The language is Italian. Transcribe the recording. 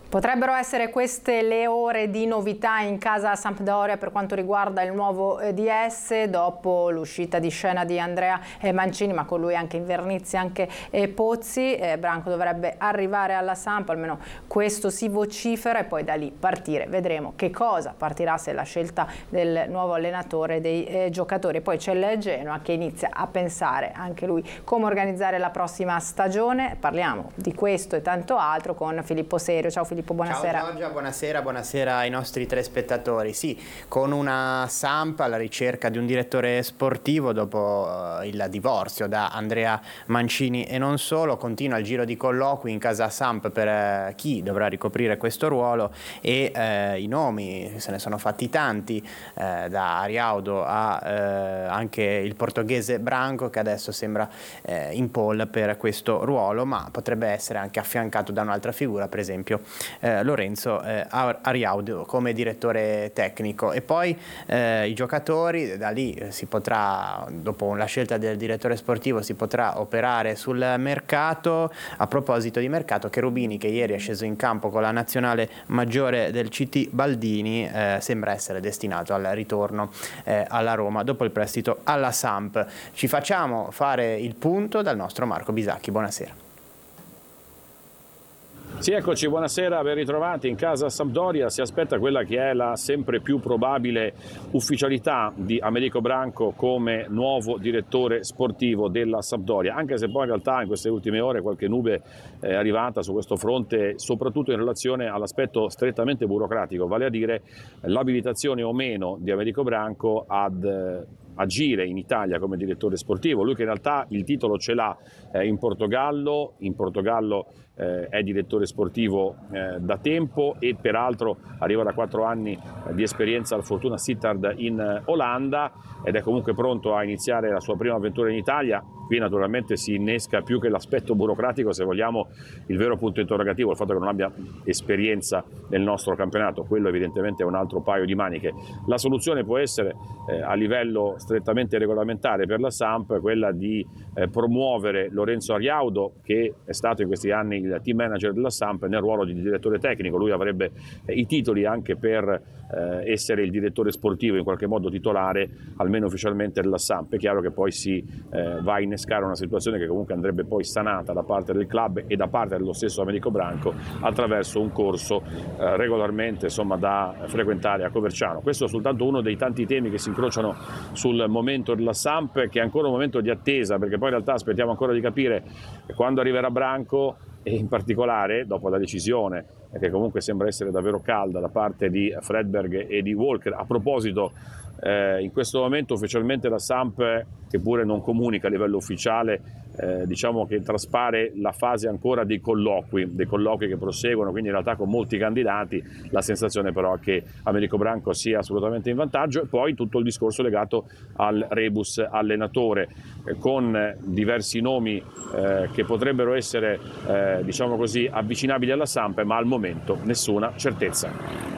Potrebbero essere queste le ore di novità in casa Sampdoria per quanto riguarda il nuovo DS, dopo l'uscita di scena di Andrea Mancini, ma con lui anche Invernizzi, anche Pozzi. Branco dovrebbe arrivare alla Samp, almeno questo si vocifera, e poi da lì partire. Vedremo che cosa partirà, se la scelta del nuovo allenatore, dei giocatori. Poi c'è il Genoa che inizia a pensare anche lui come organizzare la prossima stagione. Parliamo di questo e tanto altro con Filippo Serio. Ciao Filippo. Buonasera. Ciao Giorgia, buonasera ai nostri telespettatori. Sì, con una Samp alla ricerca di un direttore sportivo dopo il divorzio da Andrea Mancini e non solo, continua il giro di colloqui in casa Samp per chi dovrà ricoprire questo ruolo e i nomi se ne sono fatti tanti, da Ariaudo a anche il portoghese Branco, che adesso sembra in pole per questo ruolo, ma potrebbe essere anche affiancato da un'altra figura, per esempio Lorenzo Ariaudo come direttore tecnico. E poi i giocatori, da lì si potrà, dopo la scelta del direttore sportivo, si potrà operare sul mercato. A proposito di mercato, Cherubini, che ieri è sceso in campo con la nazionale maggiore del CT Baldini, sembra essere destinato al ritorno alla Roma dopo il prestito alla Samp. Ci facciamo fare il punto dal nostro Marco Bisacchi. Buonasera. Sì, eccoci, buonasera, ben ritrovati in casa Sampdoria. Si aspetta quella che è la sempre più probabile ufficialità di Americo Branco come nuovo direttore sportivo della Sampdoria, anche se poi in realtà in queste ultime ore qualche nube è arrivata su questo fronte, soprattutto in relazione all'aspetto strettamente burocratico, vale a dire l'abilitazione o meno di Americo Branco ad agire in Italia come direttore sportivo. Lui che in realtà il titolo ce l'ha in Portogallo è direttore sportivo da tempo e peraltro arriva da 4 anni di esperienza al Fortuna Sittard in Olanda ed è comunque pronto a iniziare la sua prima avventura in Italia. Qui naturalmente si innesca, più che l'aspetto burocratico, se vogliamo, il vero punto interrogativo, il fatto che non abbia esperienza nel nostro campionato. Quello evidentemente è un altro paio di maniche. La soluzione può essere a livello strettamente regolamentare per la Samp quella di promuovere Lorenzo Ariaudo, che è stato in questi anni il team manager della Samp, nel ruolo di direttore tecnico. Lui avrebbe i titoli anche per essere il direttore sportivo in qualche modo titolare, almeno ufficialmente, della Samp. È chiaro che poi si va a innescare una situazione che comunque andrebbe poi sanata da parte del club e da parte dello stesso Americo Branco attraverso un corso regolarmente, insomma, da frequentare a Coverciano. Questo è soltanto uno dei tanti temi che si incrociano sul momento della Samp, che è ancora un momento di attesa, perché poi in realtà aspettiamo ancora di capire quando arriverà Branco e in particolare dopo la decisione, che comunque sembra essere davvero calda, da parte di Fredberg e di Walker. A proposito, in questo momento ufficialmente la Samp, che pure non comunica a livello ufficiale, diciamo che traspare la fase ancora dei colloqui che proseguono, quindi in realtà con molti candidati. La sensazione però è che Americo Branco sia assolutamente in vantaggio, e poi tutto il discorso legato al rebus allenatore, con diversi nomi che potrebbero essere diciamo così avvicinabili alla Samp, ma al momento nessuna certezza.